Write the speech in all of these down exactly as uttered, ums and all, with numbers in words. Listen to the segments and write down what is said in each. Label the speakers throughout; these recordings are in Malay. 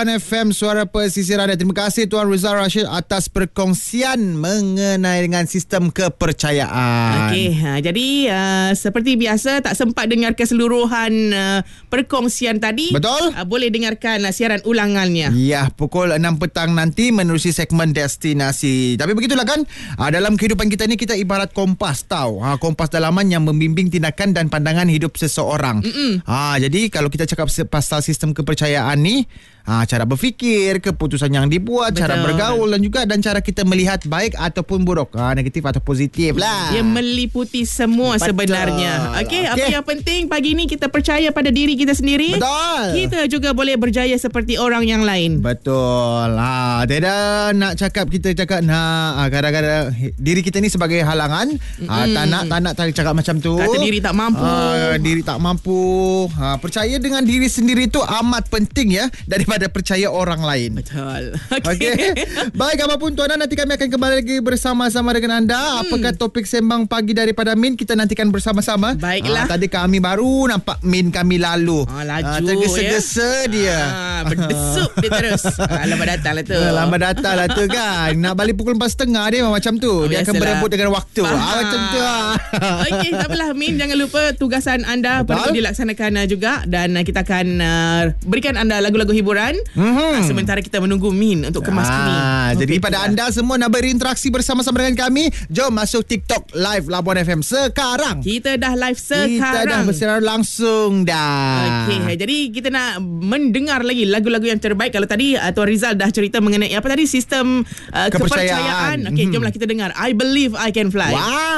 Speaker 1: F M Suara Pesisir Anda. Terima kasih Tuan Rizal Rashid atas perkongsian mengenai dengan sistem kepercayaan.
Speaker 2: Okey, ha, jadi uh, seperti biasa tak sempat dengar keseluruhan uh, perkongsian tadi.
Speaker 1: Betul.
Speaker 2: Uh, boleh dengarkan uh, siaran ulangannya.
Speaker 1: Ya, pukul enam petang nanti menerusi segmen destinasi. Tapi begitulah kan, uh, dalam kehidupan kita ni kita ibarat kompas tau. Ha, kompas dalaman yang membimbing tindakan dan pandangan hidup seseorang. Ha, jadi kalau kita cakap pasal sistem kepercayaan ni, Ha, cara berfikir, keputusan yang dibuat, Betul. cara bergaul dan juga dan cara kita melihat baik ataupun buruk, ha, negatif atau positif lah.
Speaker 2: Dia meliputi semua Betul. sebenarnya. Okey, okay. Apa yang penting pagi ni kita percaya pada diri kita sendiri.
Speaker 1: Betul. Kita
Speaker 2: juga boleh berjaya seperti orang yang lain.
Speaker 1: Betul. Ha, tidak nak cakap kita cakap nak ha, kadang-kadang diri kita ni sebagai halangan. Ha, tak nak tak nak tak cakap macam tu.
Speaker 2: Kata diri tak mampu.
Speaker 1: Ha, diri tak mampu. Ha, percaya dengan diri sendiri tu amat penting ya dari pada percaya orang lain.
Speaker 2: Betul.
Speaker 1: Okey. Okay. Baik, apapun tuan-tuan, nanti kami akan kembali lagi bersama-sama dengan anda. Hmm. Apakah topik sembang pagi daripada Min, kita nantikan bersama-sama.
Speaker 2: Baiklah.
Speaker 1: Ha, tadi kami baru nampak Min kami lalu.
Speaker 2: Oh, laju. Ha,
Speaker 1: tergesa-gesa
Speaker 2: ya?
Speaker 1: dia.
Speaker 2: Ha, berdesup dia terus. Ha, lambat datang lah tu.
Speaker 1: Lambat datang lah tu kan. Nak balik pukul empat tiga puluh dia macam tu.
Speaker 2: Oh,
Speaker 1: dia akan berebut dengan waktu. Ha, macam tu.
Speaker 2: Okey, tak apalah Min, jangan lupa tugasan anda Betul? perlu dilaksanakan juga, dan kita akan uh, berikan anda lagu-lagu hiburan. Mm-hmm. Sementara kita menunggu Min untuk kemas kini.
Speaker 1: Ah, jadi pada anda semua nak berinteraksi bersama-sama dengan kami, jom masuk TikTok Live Labuan F M sekarang.
Speaker 2: Kita dah live sekarang.
Speaker 1: Kita dah bersiaran langsung dah.
Speaker 2: Okey, jadi kita nak mendengar lagi lagu-lagu yang terbaik. Kalau tadi uh, Tuan Rizal dah cerita mengenai apa tadi, sistem uh, kepercayaan. kepercayaan. Okey, mm-hmm. jomlah kita dengar I Believe I Can Fly.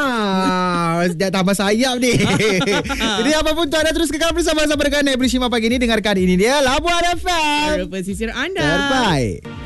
Speaker 1: Wow, dah tambah sayap ni. Jadi apapun tuan, anda terus kekal bersama-sama dengan Ebri Shima pagi ni. Dengarkan ini dia Labuan F M.
Speaker 2: Pesisir anda.
Speaker 1: Terbaik.